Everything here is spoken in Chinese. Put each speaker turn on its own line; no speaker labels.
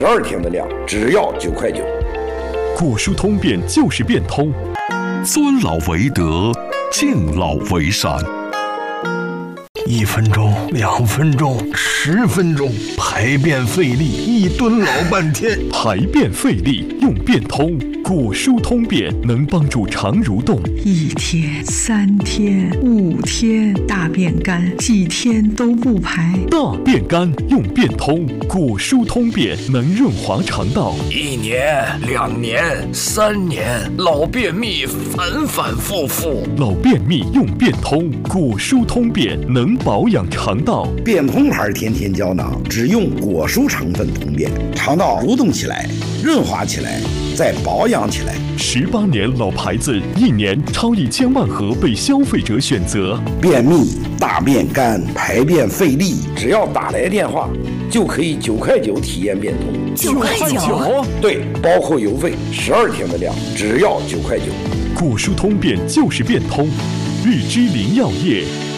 12天的量，只要9块9。
果蔬通便就是变通，
尊老为德，敬老为善。
1分钟、2分钟、10分钟，排便费力，1蹲老半天。
排便费力用变通，果蔬通便能帮助肠蠕动。
1天、3天、5天，大便干，几天都不排。
大便干用变通，果蔬通便能润滑肠道。
1年、2年、3年，老便秘反反复复。
老便秘用变通，果蔬通便能保养肠道。
变通牌甜甜胶囊只用果蔬成分通便，肠道蠕动起来，润滑起来，再保养起来。
18年老牌子，1年超1000万盒被消费者选择。
便秘、大便干、排便费力，只要打来电话，就可以9块9体验变通。
9块9？
对，包括邮费，12天的量，只要9块9。
果蔬通便就是变通，日之林药业。